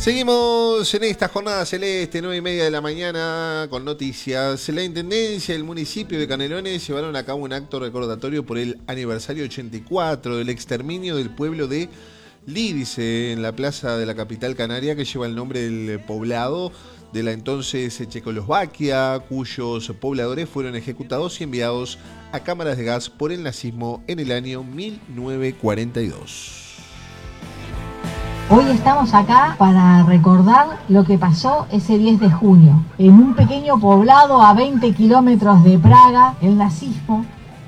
Seguimos en esta jornada celeste, 9:30 de la mañana, con noticias. La Intendencia del municipio de Canelones llevaron a cabo un acto recordatorio por el aniversario 84 del exterminio del pueblo de Lídice, en la plaza de la capital canaria, que lleva el nombre del poblado de la entonces Checoslovaquia, cuyos pobladores fueron ejecutados y enviados a cámaras de gas por el nazismo en el año 1942. Hoy estamos acá para recordar lo que pasó ese 10 de junio. En un pequeño poblado a 20 kilómetros de Praga, el nazismo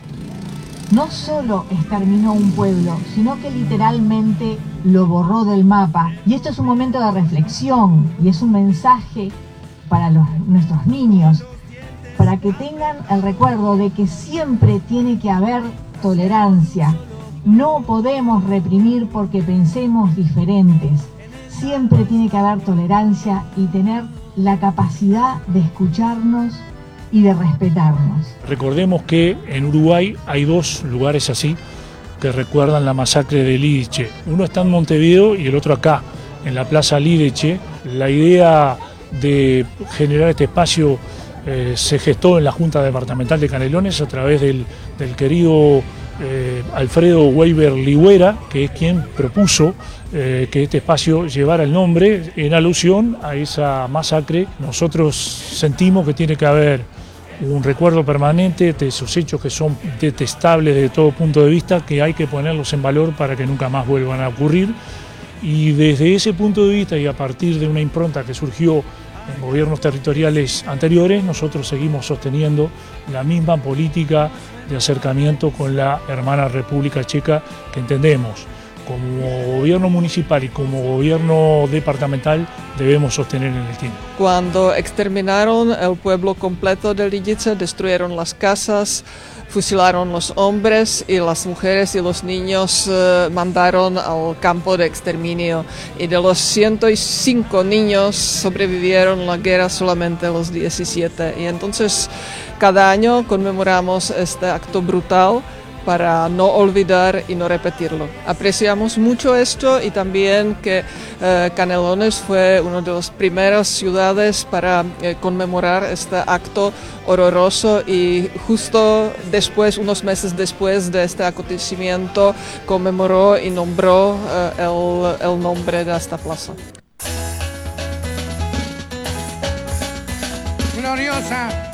no solo exterminó un pueblo, sino que literalmente lo borró del mapa. Y esto es un momento de reflexión y es un mensaje para nuestros niños, para que tengan el recuerdo de que siempre tiene que haber tolerancia. No podemos reprimir porque pensemos diferentes. Siempre tiene que haber tolerancia y tener la capacidad de escucharnos y de respetarnos. Recordemos que en Uruguay hay dos lugares así que recuerdan la masacre de Lídice. Uno está en Montevideo y el otro acá, en la Plaza Lídice. La idea de generar este espacio se gestó en la Junta Departamental de Canelones a través del querido Alfredo Weiber Ligüera, que es quien propuso que este espacio llevara el nombre en alusión a esa masacre. Nosotros sentimos que tiene que haber un recuerdo permanente de esos hechos que son detestables desde todo punto de vista, que hay que ponerlos en valor para que nunca más vuelvan a ocurrir. Y desde ese punto de vista y a partir de una impronta que surgió en gobiernos territoriales anteriores, nosotros seguimos sosteniendo la misma política de acercamiento con la hermana República Checa, que entendemos como gobierno municipal y como gobierno departamental debemos sostener en el tiempo. Cuando exterminaron el pueblo completo de Lídice, destruyeron las casas, fusilaron los hombres y las mujeres y los niños mandaron al campo de exterminio. Y de los 105 niños sobrevivieron la guerra solamente los 17. Y entonces cada año conmemoramos este acto brutal para no olvidar y no repetirlo. Apreciamos mucho esto y también que Canelones fue una de las primeras ciudades para conmemorar este acto horroroso y justo después, unos meses después de este acontecimiento, conmemoró y nombró el nombre de esta plaza. Gloriosa